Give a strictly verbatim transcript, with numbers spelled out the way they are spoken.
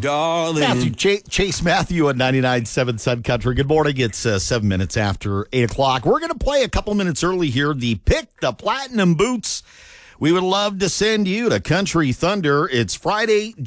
darling. Matthew, Ch- Chase Matthew at ninety-nine point seven Sun Country. Good morning. It's uh, seven minutes after eight o'clock. We're going to play a couple minutes early here the Pick the Platinum Boots. We would love to send you to Country Thunder. It's Friday,